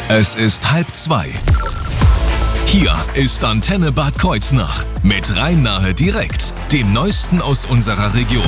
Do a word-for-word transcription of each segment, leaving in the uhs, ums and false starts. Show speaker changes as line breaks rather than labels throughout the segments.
Es ist halb zwei. Hier ist Antenne Bad Kreuznach mit Rhein-Nahe direkt, dem Neuesten aus unserer Region.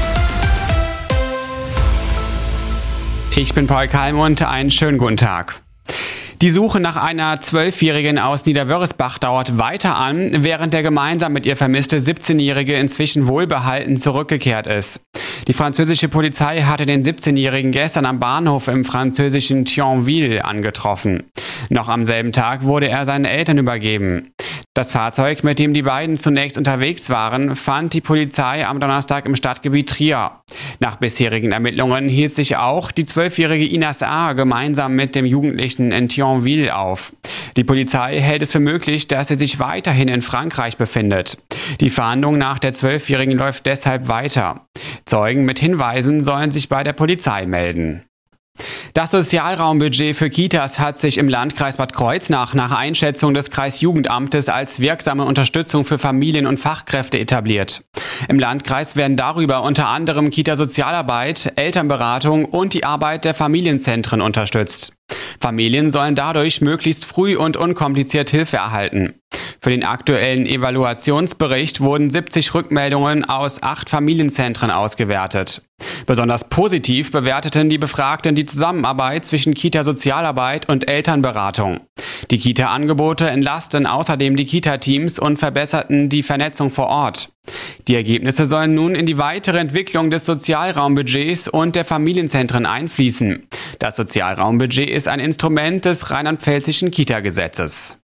Ich bin Paul Kalmund, einen schönen guten Tag. Die Suche nach einer Zwölfjährigen aus Niederwörisbach dauert weiter an, während der gemeinsam mit ihr vermisste siebzehnjährige inzwischen wohlbehalten zurückgekehrt ist. Die französische Polizei hatte den siebzehnjährigen gestern am Bahnhof im französischen Thionville angetroffen. Noch am selben Tag wurde er seinen Eltern übergeben. Das Fahrzeug, mit dem die beiden zunächst unterwegs waren, fand die Polizei am Donnerstag im Stadtgebiet Trier. Nach bisherigen Ermittlungen hielt sich auch die zwölfjährige Inas A. gemeinsam mit dem Jugendlichen in Thionville auf. Die Polizei hält es für möglich, dass sie sich weiterhin in Frankreich befindet. Die Fahndung nach der Zwölfjährigen läuft deshalb weiter. Zeugen mit Hinweisen sollen sich bei der Polizei melden. Das Sozialraumbudget für Kitas hat sich im Landkreis Bad Kreuznach nach Einschätzung des Kreisjugendamtes als wirksame Unterstützung für Familien und Fachkräfte etabliert. Im Landkreis werden darüber unter anderem Kita-Sozialarbeit, Elternberatung und die Arbeit der Familienzentren unterstützt. Familien sollen dadurch möglichst früh und unkompliziert Hilfe erhalten. Für den aktuellen Evaluationsbericht wurden siebzig Rückmeldungen aus acht Familienzentren ausgewertet. Besonders positiv bewerteten die Befragten die Zusammenarbeit zwischen Kita-Sozialarbeit und Elternberatung. Die Kita-Angebote entlasten außerdem die Kita-Teams und verbesserten die Vernetzung vor Ort. Die Ergebnisse sollen nun in die weitere Entwicklung des Sozialraumbudgets und der Familienzentren einfließen. Das Sozialraumbudget ist ein Instrument des rheinland-pfälzischen Kita-Gesetzes.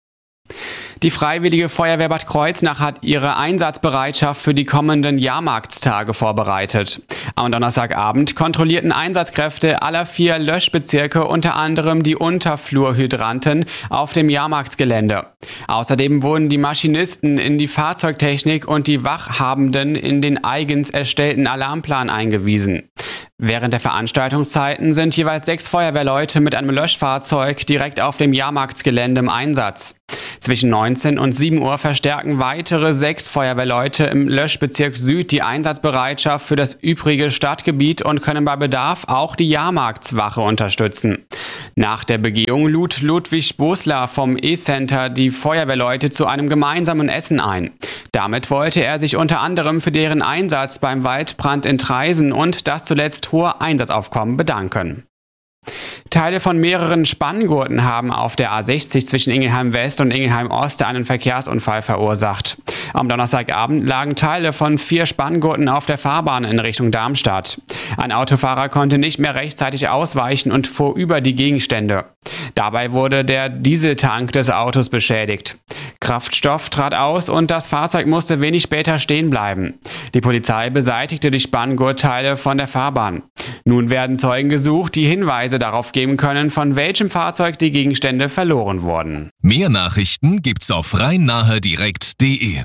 Die Freiwillige Feuerwehr Bad Kreuznach hat ihre Einsatzbereitschaft für die kommenden Jahrmarktstage vorbereitet. Am Donnerstagabend kontrollierten Einsatzkräfte aller vier Löschbezirke unter anderem die Unterflurhydranten auf dem Jahrmarktsgelände. Außerdem wurden die Maschinisten in die Fahrzeugtechnik und die Wachhabenden in den eigens erstellten Alarmplan eingewiesen. Während der Veranstaltungszeiten sind jeweils sechs Feuerwehrleute mit einem Löschfahrzeug direkt auf dem Jahrmarktsgelände im Einsatz. Zwischen neunzehn und sieben Uhr verstärken weitere sechs Feuerwehrleute im Löschbezirk Süd die Einsatzbereitschaft für das übrige Stadtgebiet und können bei Bedarf auch die Jahrmarktswache unterstützen. Nach der Begehung lud Ludwig Bosler vom E-Center die Feuerwehrleute zu einem gemeinsamen Essen ein. Damit wollte er sich unter anderem für deren Einsatz beim Waldbrand in Traisen und das zuletzt hohe Einsatzaufkommen bedanken. Teile von mehreren Spanngurten haben auf der A sechzig zwischen Ingelheim West und Ingelheim Ost einen Verkehrsunfall verursacht. Am Donnerstagabend lagen Teile von vier Spanngurten auf der Fahrbahn in Richtung Darmstadt. Ein Autofahrer konnte nicht mehr rechtzeitig ausweichen und fuhr über die Gegenstände. Dabei wurde der Dieseltank des Autos beschädigt. Kraftstoff trat aus und das Fahrzeug musste wenig später stehen bleiben. Die Polizei beseitigte die Spanngurtteile von der Fahrbahn. Nun werden Zeugen gesucht, die Hinweise darauf geben können, von welchem Fahrzeug die Gegenstände verloren wurden.
Mehr Nachrichten gibt's auf rhein-nahe direkt punkt de.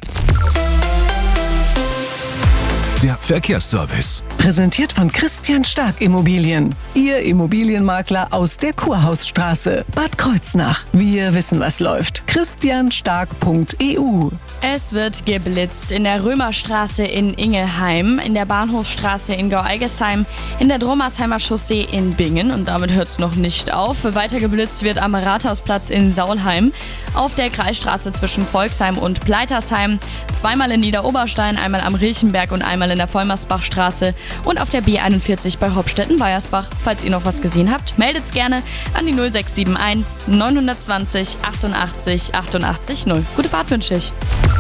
Der Verkehrsservice.
Präsentiert von Christian Stark Immobilien. Ihr Immobilienmakler aus der Kurhausstraße, Bad Kreuznach. Wir wissen, was läuft. christian stark punkt e u.
Es wird geblitzt in der Römerstraße in Ingelheim, in der Bahnhofstraße in Gau-Algesheim, in der Drommersheimer Chaussee in Bingen und damit hört es noch nicht auf. Weiter geblitzt wird am Rathausplatz in Saulheim, auf der Kreisstraße zwischen Volksheim und Pleitersheim, zweimal in Niederoberstein, einmal am Riechenberg und einmal in der Vollmersbachstraße und auf der B einundvierzig bei Hopstetten-Weiersbach. Falls ihr noch was gesehen habt, meldet's gerne an die null sechs sieben eins neun zwei null achtundachtzig achtundachtzig null. Gute Fahrt wünsche ich.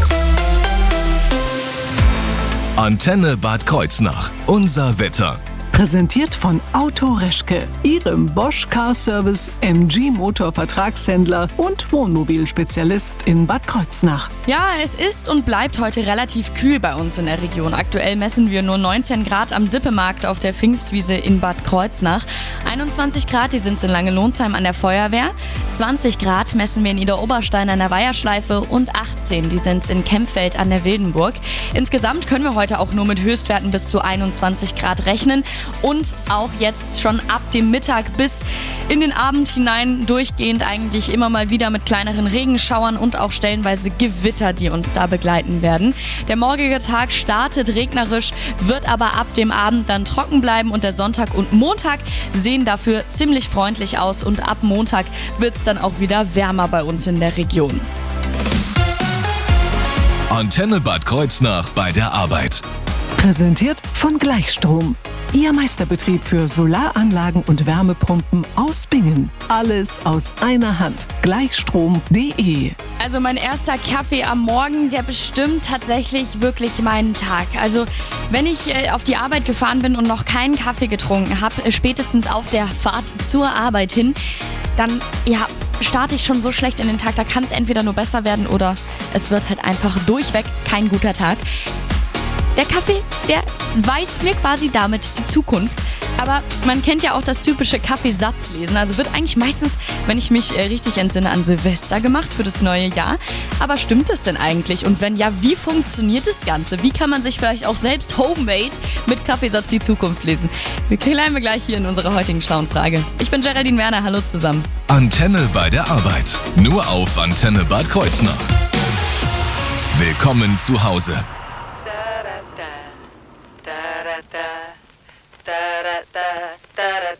Antenne Bad Kreuznach. Unser Wetter.
Präsentiert von Auto Reschke, Ihrem Bosch Car Service M G Motor Vertragshändler und Wohnmobilspezialist in Bad Kreuznach.
Ja, es ist und bleibt heute relativ kühl bei uns in der Region. Aktuell messen wir nur neunzehn Grad am Dippemarkt auf der Pfingstwiese in Bad Kreuznach. einundzwanzig Grad, die sind in Langelohnsheim an der Feuerwehr. zwanzig Grad messen wir in Niederoberstein an der Weiherschleife und achtzehn, die sind in Kempfeld an der Wildenburg. Insgesamt können wir heute auch nur mit Höchstwerten bis zu einundzwanzig Grad rechnen. und auch jetzt schon ab dem Mittag bis in den Abend hinein durchgehend eigentlich immer mal wieder mit kleineren Regenschauern und auch stellenweise Gewitter, die uns da begleiten werden. Der morgige Tag startet regnerisch, wird aber ab dem Abend dann trocken bleiben und der Sonntag und Montag sehen dafür ziemlich freundlich aus und ab Montag wird es dann auch wieder wärmer bei uns in der Region.
Antenne Bad Kreuznach bei der Arbeit.
Präsentiert von Gleichstrom. Ihr Meisterbetrieb für Solaranlagen und Wärmepumpen aus Bingen. Alles aus einer Hand. Gleichstrom punkt de.
Also mein erster Kaffee am Morgen, der bestimmt tatsächlich wirklich meinen Tag. Also wenn ich äh, auf die Arbeit gefahren bin und noch keinen Kaffee getrunken habe, äh, spätestens auf der Fahrt zur Arbeit hin, dann ja, starte ich schon so schlecht in den Tag. Da kann es entweder nur besser werden oder es wird halt einfach durchweg kein guter Tag. Der Kaffee, der weist mir quasi damit die Zukunft. Aber man kennt ja auch das typische Kaffeesatzlesen. Also wird eigentlich meistens, wenn ich mich äh, richtig entsinne, an Silvester gemacht für das neue Jahr. Aber stimmt es denn eigentlich? Und wenn ja, wie funktioniert das Ganze? Wie kann man sich vielleicht auch selbst homemade mit Kaffeesatz die Zukunft lesen? Wir klären wir gleich hier in unserer heutigen schlauen Frage. Ich bin Geraldine Werner, hallo zusammen.
Antenne bei der Arbeit. Nur auf Antenne Bad Kreuznach. Willkommen zu Hause.
Da, da, da, da, da, da.